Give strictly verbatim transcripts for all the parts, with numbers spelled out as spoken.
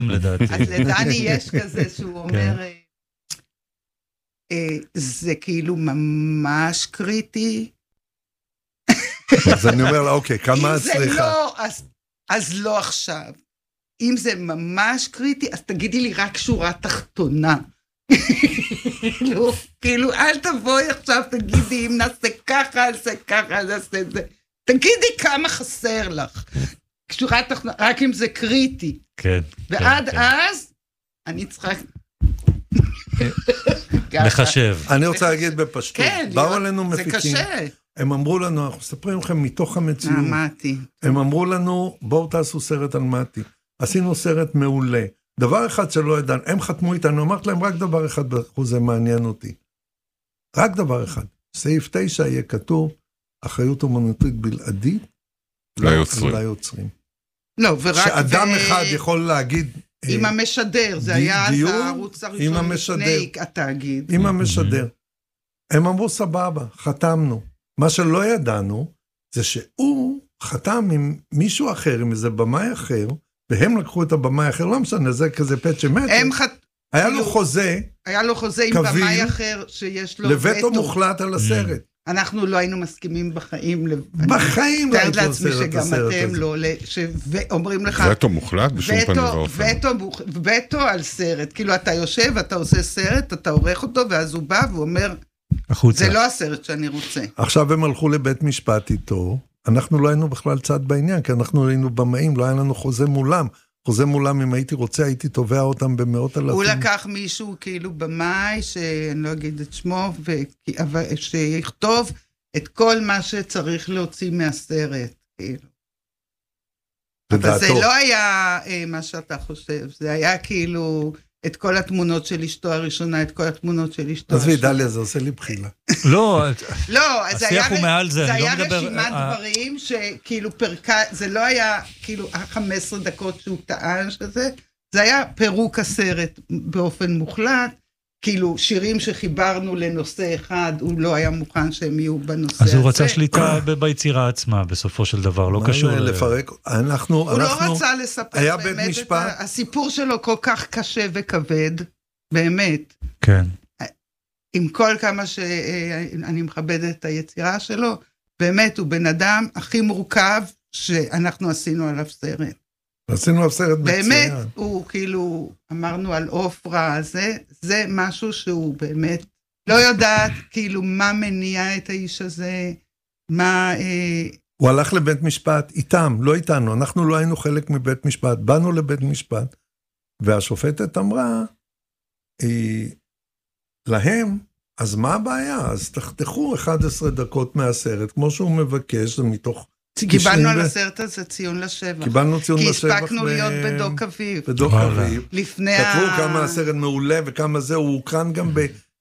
לדעתי. אז לדני יש כזה שהוא אומר, זה כאילו ממש קריטי. אז אני אומר לה, אוקיי, כמה הצליחה? אז לא עכשיו. אם זה ממש קריטי, אז תגידי לי רק שורה תחתונה. כאילו, אל תבואי עכשיו, תגידי, אם נעשה ככה, נעשה ככה, נעשה את זה. תגידי כמה חסר לך. שורה תחתונה, רק אם זה קריטי. כן. ועד אז, אני צריכה... לחשב. אני רוצה להגיד בפשטות. באו עלינו מפיקים. זה קשה. הם אמרו לנו, אנחנו מספרים לכם מתוך המציאות. מתי. הם אמרו לנו, בואו תעשו סרט על מתי. עשינו סרט מעולה. דבר אחד שלא ידענו, הם חתמו איתנו, אמרת להם רק דבר אחד בחוזה מעניין אותי. רק דבר אחד. סעיף תשע יהיה כתוב, אחריות אומנותית בלעדית, ליוצרים. לא, ורק... שאדם אחד יכול להגיד... עם המשדר, זה היה אז הערוץ הראשון לפני התאגיד. עם המשדר. הם אמרו סבבה, חתמנו. מה שלא ידענו, זה שהוא חתם עם מישהו אחר, עם איזה במאי אחר, והם לקחו את הבמאי אחר, לא משנה, זה כזה פט שמת. היה לו חוזה, היה לו חוזה עם במאי אחר, שיש לו לווטו מוחלט על הסרט. אנחנו לא היינו מסכימים בחיים. בחיים לא היינו לעצמי שגם אתם לא, ואומרים לך... וטו מוחלט בשום פנים ואופן. וטו על סרט, כאילו אתה יושב, אתה עושה סרט, אתה עורך אותו, ואז הוא בא ואומר, זה לא הסרט שאני רוצה. עכשיו הם הלכו לבית משפט איתו, אנחנו לא היינו בכלל צד בעניין, כי אנחנו היינו במאים, לא היה לנו חוזה מולם. חוזה מולם, אם הייתי רוצה, הייתי תובע אותם במאות אלפים. הוא לקח מישהו כאילו במאי, שאני לא אגיד את שמו, שיכתוב את כל מה שצריך להוציא מהסרט. אבל זה לא היה מה שאתה חושב, זה היה כאילו... את כל התמונות של אשתו הראשונה, את כל התמונות של אשתו השנייה. אז וידליה, זה עושה לי בחילה. לא, השיח הוא מעל זה. זה היה רשימת דברים שכאילו פרקה, זה לא היה כאילו חמש עשרה דקות שהוא טען שזה, זה היה פירוק הסרט באופן מוחלט, כאילו שירים שחיברנו לנושא אחד, הוא לא היה מוכן שהם יהיו בנושא הזה. אז הוא רצה שליטה ביצירה עצמה, בסופו של דבר, לא קשור. לפרק, אנחנו, הוא לא רצה לספר באמת את הסיפור שלו כל כך קשה וכבד, באמת. כן. עם כל כמה שאני מכבדת את היצירה שלו, באמת הוא בן אדם הכי מורכב שאנחנו עשינו עליו סרט. עשינו עליו סרט מצוין. באמת, הוא כאילו, אמרנו על אופרה, זה, זה משהו שהוא באמת, לא יודעת כאילו מה מניע את האיש הזה, מה... אה... הוא הלך לבית משפט איתם, לא איתנו, אנחנו לא היינו חלק מבית משפט, באנו לבית משפט, והשופטת אמרה, אה, להם, אז מה הבעיה? אז תחתכו אחת עשרה דקות מהסרט, כמו שהוא מבקש, זה מתוך... קיבלנו על הסרט הזה ציון לשבח. קיבלנו ציון לשבח. כי הספקנו להיות בדוק אביב. בדוק אביב. לפני ה... כתבו כמה הסרט מעולה וכמה זה, הוא הוקרן גם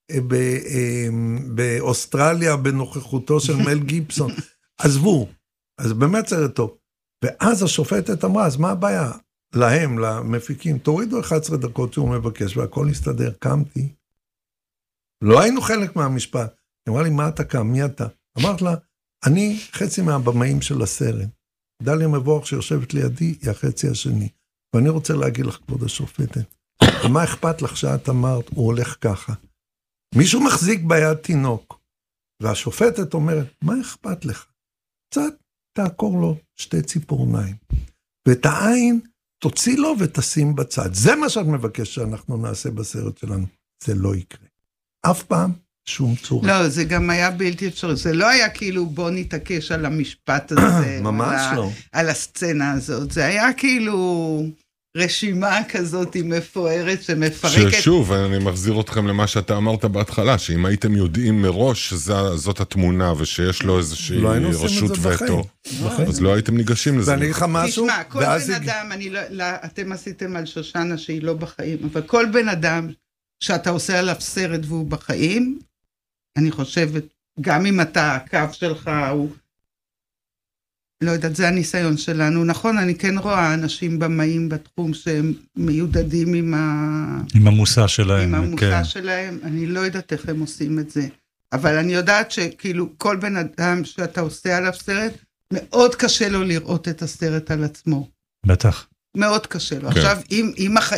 באוסטרליה בנוכחותו של מל גיבסון. עזבו, אז באמת סרט טוב. ואז השופטת אמרה, אז מה הבעיה? להם, למפיקים, תורידו אחת עשרה דקות שהוא מבקש, והכל הסתדר, קמתי. לא היינו חלק מהמשפט. היא אמרה לי, מה אתה קם? מי אתה? אמרת לה, אני חצי מהבמאים של הסרט. דליה מבורך שיושבת לידי היא החצי השני. ואני רוצה להגיד לך, כבוד השופטת, מה אכפת לך שאת אמרת, הוא הולך ככה. מישהו מחזיק ביד תינוק, והשופטת אומרת, מה אכפת לך? קצת תעקור לו שתי ציפורניים. ואת העין תוציא לו ותשים בצד. זה מה שאת מבקש שאנחנו נעשה בסרט שלנו. זה לא יקרה. אף פעם. שום צורה. לא, זה גם היה בלתי אפשרי, זה לא היה כאילו בוא נתעקש על המשפט הזה, ממש לא. על הסצנה הזאת, זה היה כאילו רשימה כזאת מפוארת שמפרקת. ששוב, אני מחזיר אתכם למה שאתה אמרת בהתחלה, שאם הייתם יודעים מראש שזאת התמונה, ושיש לו איזושהי רשות וטו, אז לא הייתם ניגשים לזה. ואני אגיד לך משהו, תשמע, כל בן אדם, אתם עשיתם על שושנה שהיא לא בחיים, אבל כל בן אדם שאתה עושה עליו סרט והוא בחיים, אני חושבת, גם אם אתה, הקו שלך הוא, לא יודעת, זה הניסיון שלנו, נכון, אני כן רואה אנשים במאים בתחום שהם מיודדים עם ה... עם המוסע שלהם. עם המוסע כן. שלהם, אני לא יודעת איך הם עושים את זה, אבל אני יודעת שכאילו כל בן אדם שאתה עושה עליו סרט, מאוד קשה לו לראות את הסרט על עצמו. בטח. מאוד קשה לו. עכשיו, אם, אם